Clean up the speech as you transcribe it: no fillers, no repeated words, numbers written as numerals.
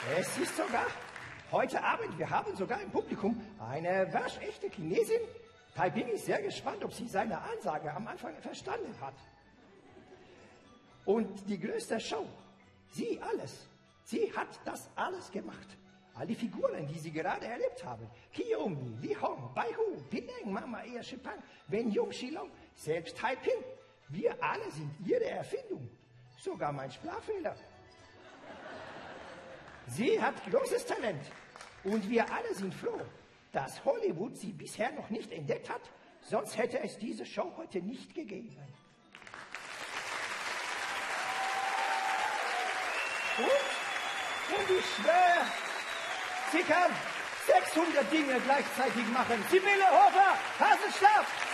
Es ist sogar heute Abend, wir haben sogar im Publikum eine waschechte Chinesin. Taiping ist sehr gespannt, ob sie seine Ansage am Anfang verstanden hat. Und die größte Show, sie hat das alles gemacht. All die Figuren, die Sie gerade erlebt haben. Kiyomi, Li Hong, Bai Hu, Peneng, Mama Ea Shipang, Wen Yong Shilong, selbst Taiping. Wir alle sind Ihre Erfindung. Sogar mein Sprachfehler. Sie hat großes Talent. Und wir alle sind froh, dass Hollywood sie bisher noch nicht entdeckt hat. Sonst hätte es diese Show heute nicht gegeben. Und ich schwöre, sie kann 600 Dinge gleichzeitig machen. Sibylle Hofer, Hasenschlaf,